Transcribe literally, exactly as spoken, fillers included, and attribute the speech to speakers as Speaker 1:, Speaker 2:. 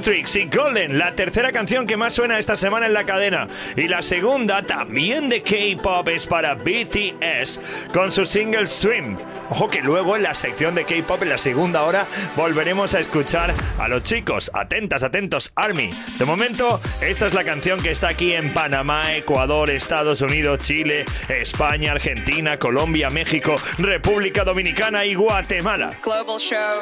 Speaker 1: Matrix y Golden, la tercera canción que más suena esta semana en la cadena. Y la segunda, también de K-pop, es para B T S con su single Swim. Ojo que luego en la sección de K-pop, en la segunda hora, volveremos a escuchar a los chicos. Atentas, atentos, ARMY. De momento, esta es la canción que está aquí en Panamá, Ecuador, Estados Unidos, Chile, España, Argentina, Colombia, México, República Dominicana y Guatemala.
Speaker 2: Global Show.